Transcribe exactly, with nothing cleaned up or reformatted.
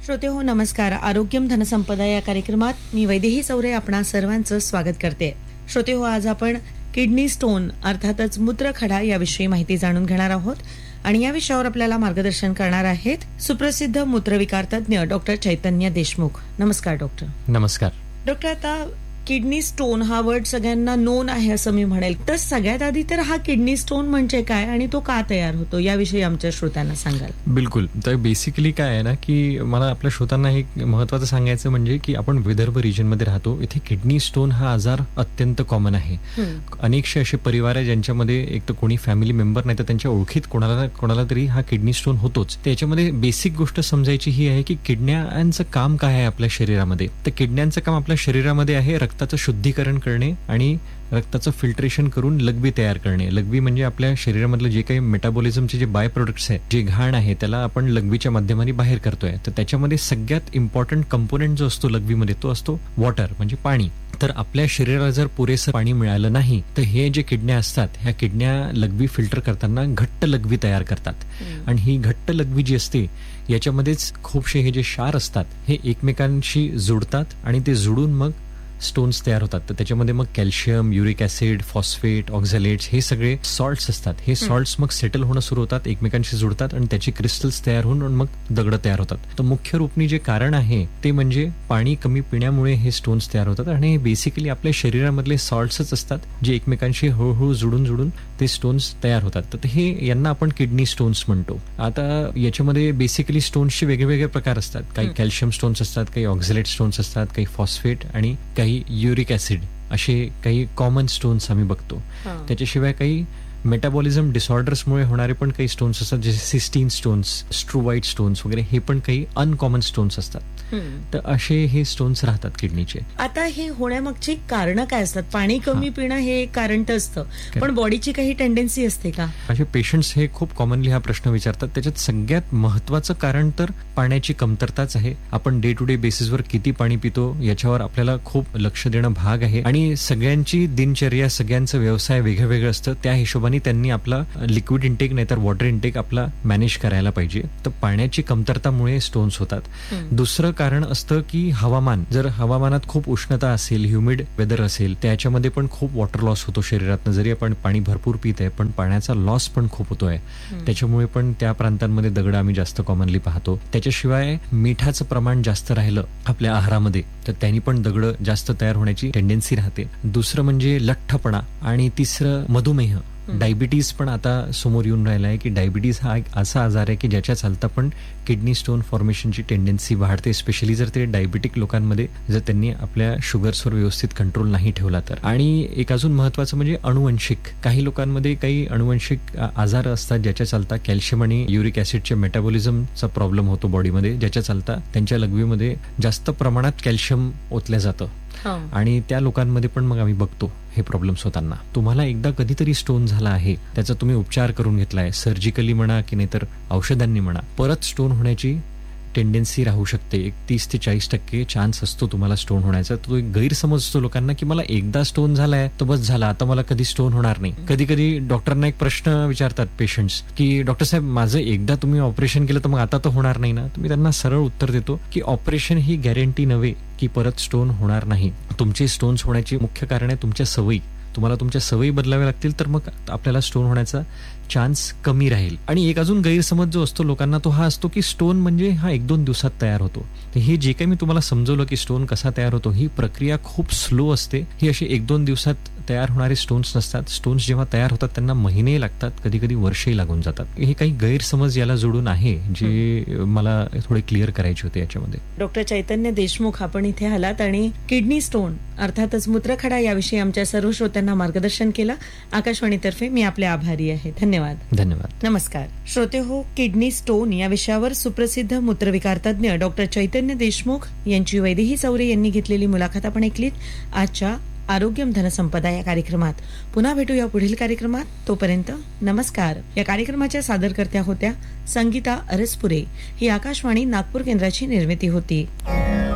श्रोते हो नमस्कार. आरोग्यम धनसंपदा या कार्यक्रमात मी वैदेही चौरे आपणा सर्वांचं स्वागत करते. श्रोते हो, आज आपण किडनी स्टोन अर्थातच मूत्रखडा याविषयी माहिती जाणून घेणार आहोत आणि या विषयावर आपल्याला मार्गदर्शन करणार आहेत सुप्रसिद्ध मूत्रविकार तज्ञ डॉक्टर चैतन्य देशमुख. नमस्कार डॉक्टर. नमस्कार डॉक्टर. आता किडनी स्टोन हा वर्ड सगळ्यांना नोन आहे असं मी म्हणेल, तर सगळ्यात आधी तर हा किडनी स्टोन म्हणजे काय आणि तो का तयार होतो याविषयी आमच्या श्रोत्यांना सांगाल? बिलकुल. तर बेसिकली काय आहे ना की मला आपल्या श्रोत्यांना एक महत्वाचं सांगायचं म्हणजे की आपण विदर्भ रिजन मध्ये राहतो, इथे किडनी स्टोन हा आजार अत्यंत कॉमन आहे. अनेकशे असे परिवार आहे ज्यांच्यामध्ये एक तर कोणी फॅमिली मेंबर नाही तर त्यांच्या ओळखीत कोणाला कोणाला तरी हा किडनी स्टोन होतोच. त्याच्यामध्ये बेसिक गोष्ट समजायची ही आहे की किडन्यांचं काम काय आहे आपल्या शरीरामध्ये. तर किडन्यांचं काम आपल्या शरीरामध्ये आहे रक्ताचं शुद्धीकरण करणे आणि रक्ताचं फिल्ट्रेशन करून लघवी तयार करणे. लघवी म्हणजे आपल्या शरीरामधलं जे काही मेटाबॉलिझमचे जे बाय प्रोडक्ट्स आहेत, जे घाण आहे त्याला आपण लघवीच्या माध्यमाने बाहेर करतोय. तर त्याच्यामध्ये सगळ्यात इम्पॉर्टंट कंपोनेंट जो असतो लघवीमध्ये तो असतो वॉटर म्हणजे पाणी. तर आपल्या शरीराला जर पुरेसं पाणी मिळालं नाही तर हे जे किडन्या असतात ह्या किडन्या लघवी फिल्टर करताना घट्ट लघवी तयार करतात आणि ही घट्ट लघवी जी असते याच्यामध्येच खूपशे हे जे क्षार असतात हे एकमेकांशी जुडतात आणि ते जुडून मग स्टोन्स तयार होतात. तर त्याच्यामध्ये मग कॅल्शियम, युरिक ऍसिड, फॉस्फेट, ऑक्झॅलेट्स हे सगळे सॉल्ट्स असतात. हे सॉल्ट्स मग सेटल होणं सुरू होतात, एकमेकांशी जुडतात आणि त्याचे क्रिस्टल्स तयार होऊन मग दगड तयार होतात. तर मुख्य रूपनी जे कारण आहे ते म्हणजे पाणी कमी पिण्यामुळे हे स्टोन्स तयार होतात आणि हे बेसिकली आपल्या शरीरामधले सॉल्ट्सच असतात जे एकमेकांशी हळूहळू जुडून जुडून ते स्टोन्स तयार होतात. तर हे यांना आपण किडनी स्टोन्स म्हणतो. आता याच्यामध्ये बेसिकली स्टोन्सचे वेगवेगळे प्रकार असतात. काही कॅल्शियम स्टोन्स असतात, काही ऑक्झॅलेट स्टोन्स असतात, काही फॉस्फेट आणि काही युरिक ऍसिड असे काही कॉमन स्टोन्स आम्ही बघतो. त्याच्याशिवाय काही मेटाबॉलिझम डिसऑर्डर्समुळे होणारे पण काही स्टोन्स असतात, जसे सिस्टीन स्टोन्स, स्ट्रुवाइट स्टोन्स वगैरे, हे पण काही अनकॉमन स्टोन्स असतात. तर असे हे स्टोन्स राहतात किडनीचे. आता हे होण्यामागची कारण काय असतात? पाणी कमी पिणं हे एक कारण तर असतं, पण बॉडीची काही टेंडन्सी असते का? असे पेशंट्स हे खूप कॉमनली हा प्रश्न विचारतात. त्याच्यात सगळ्यात महत्वाचं कारण तर पाण्याची कमतरताच आहे. आपण डे टू डे बेसिसवर किती पाणी पितो याच्यावर आपल्याला खूप लक्ष देणं भाग आहे आणि सगळ्यांची दिनचर्या, सगळ्यांचं व्यवसाय वेगळं वेगळं असतं. त्या हिशोबाने त्यांनी आपला लिक्विड इंटेक नाहीतर वॉटर इंटेक आपला मॅनेज करायला पाहिजे. तर पाण्याची कमतरतामुळे स्टोन्स होतात. दुसरं कारण असतं की हवामान. जर हवामानात खूप उष्णता असेल, ह्युमिड वेदर असेल, त्याच्यामध्ये पण खूप वॉटर लॉस होतो शरीरातनं. जरी आपण पाणी भरपूर पित आहे पण पाण्याचा लॉस पण खूप होतोय. त्याच्यामुळे पण त्या प्रांतांमध्ये दगड आम्ही जास्त कॉमनली पाहतो. त्याच्याशिवाय मिठाचं प्रमाण जास्त राहिलं आपल्या आहारामध्ये तर त्यांनी पण दगड जास्त तयार होण्याची टेंडन्सी राहते. दुसरं म्हणजे लठ्ठपणा आणि तिसरं मधुमेह. डायबिटीज पण आता समोर येऊन राहिला आहे की डायबिटीज हा एक असा आजार आहे की ज्याच्या चालता पण किडनी स्टोन फॉर्मेशनची टेंडन्सी वाढते, स्पेशली जर ते डायबिटिक लोकांमध्ये जर त्यांनी आपल्या शुगर्सवर व्यवस्थित कंट्रोल नाही ठेवला तर. आणि एक अजून महत्वाचं म्हणजे अनुवंशिक. काही लोकांमध्ये काही अनुवंशिक आजार असतात ज्याच्या चालता कॅल्शियम आणि युरिक ऍसिडच्या मेटाबॉलिझमचा प्रॉब्लेम होतो बॉडीमध्ये, ज्याच्या चालता त्यांच्या लघवीमध्ये जास्त प्रमाणात कॅल्शियम ओतलं जातं आणि त्या लोकांमध्ये पण मग आम्ही बघतो हे प्रॉब्लेम्स होताना. तुम्हाला एकदा कधीतरी स्टोन झाला आहे, त्याचा तुम्ही उपचार करून घेतलाय, सर्जिकली म्हणा की नाहीतर औषधांनी म्हणा, परत स्टोन होण्याची टेंडन्सी राहू शकते. एक तीस ते चाळीस टक्के चान्स असतो तुम्हाला स्टोन होण्याचा. तो एक गैरसमज असतो लोकांना की मला एकदा स्टोन झालाय तर बस झाला, आता मला कधी स्टोन होणार नाही. कधी कधी डॉक्टरांना एक प्रश्न विचारतात पेशंट्स की डॉक्टर साहेब माझं एकदा तुम्ही ऑपरेशन केलं तर मग आता तर होणार नाही ना? तुम्ही त्यांना सरळ उत्तर देतो की ऑपरेशन ही गॅरंटी नव्हे की परत स्टोन होणार नाही. तुमचे स्टोन्स होण्याचे मुख्य कारण आहे तुमच्या सवयी. तुम्हाला तुमच्या सवयी बदलाव्या लागतील तर मग आपल्याला स्टोन होण्याचा चान्स कमी राहील. आणि एक अजून गैरसमज जो असतो लोकांना तो हा असतो की स्टोन म्हणजे हा एक दोन दिवसात तयार होतो. हे जे काही मी तुम्हाला समजवलं की स्टोन कसा तयार होतो, ही प्रक्रिया खूप स्लो असते. ही अशी एक दोन दिवसात तयार होणारे स्टोन्स नसतात. स्टोन्स जेव्हा तयार होतात त्यांना महिने लागतात, कधी कधी वर्षही लागून जातात. हे काही गैरसमज याला जोडून आहे जे मला थोडे क्लिअर करायचे होते याच्यामध्ये. डॉक्टर चैतन्य देशमुख आपण इथे आलात आणि किडनी स्टोन अर्थातच मूत्रखडा याविषयी आमच्या सर्व श्रोत्यांना मार्गदर्शन केलं. आकाशवाणीतर्फे मी आपले आभारी आहे. धन्यवाद. धन्यवाद. नमस्कार श्रोते हो, किडनी स्टोन या विषयावर सुप्रसिद्ध मूत्रविकार तज्ञ डॉक्टर चैतन्य देशमुख यांची वैदेही चौरे यांनी घेतलेली मुलाखत आपण ऐकलीत आजच्या आरोग्यम धनसंपदा या कार्यक्रमात. पुन्हा भेटूया पुढील कार्यक्रमात. तोपर्यंत नमस्कार. या कार्यक्रमाच्या सादरकर्त्या होत्या संगीता अरसपुरे. ही आकाशवाणी नागपूर केंद्राची निर्मिती होती.